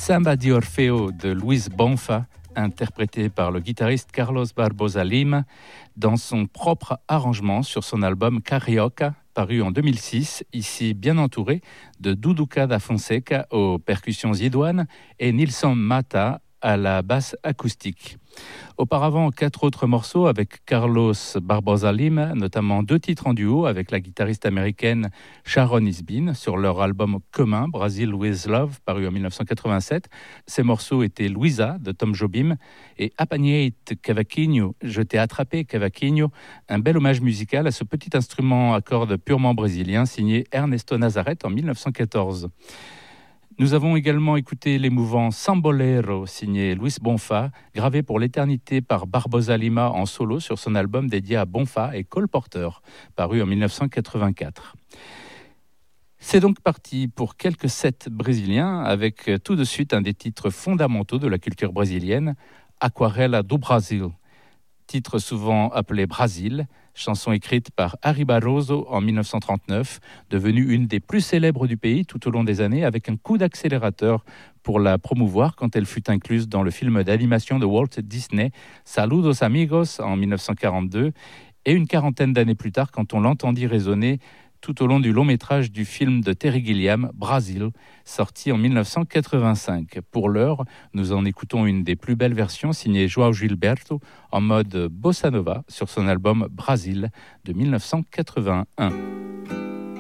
Samba di Orfeo de Luis Bonfa, interprété par le guitariste Carlos Barbosa Lima dans son propre arrangement sur son album Carioca, paru en 2006, ici bien entouré de Duduca da Fonseca aux percussions idoines et Nilson Mata à la basse acoustique. Auparavant, 4 autres morceaux avec Carlos Barbosa Lima, notamment 2 titres en duo avec la guitariste américaine Sharon Isbin sur leur album commun Brazil with Love, paru en 1987. Ces morceaux étaient Luisa de Tom Jobim et Apanhei-te Cavaquinho, Je t'ai attrapé Cavaquinho, un bel hommage musical à ce petit instrument à cordes purement brésilien signé Ernesto Nazareth en 1914. Nous avons également écouté l'émouvant Sambolero, signé Luis Bonfa, gravé pour l'éternité par Barbosa Lima en solo sur son album dédié à Bonfa et Cole Porter, paru en 1984. C'est donc parti pour quelques sets brésiliens, avec tout de suite un des titres fondamentaux de la culture brésilienne, Aquarela do Brasil. Titre souvent appelé Brasil, chanson écrite par Ari Barroso en 1939, devenue une des plus célèbres du pays tout au long des années, avec un coup d'accélérateur pour la promouvoir quand elle fut incluse dans le film d'animation de Walt Disney, Saludos Amigos en 1942, et une quarantaine d'années plus tard quand on l'entendit résonner tout au long du long métrage du film de Terry Gilliam, Brasil, sorti en 1985. Pour l'heure, nous en écoutons une des plus belles versions signée João Gilberto en mode bossa nova sur son album Brasil de 1981.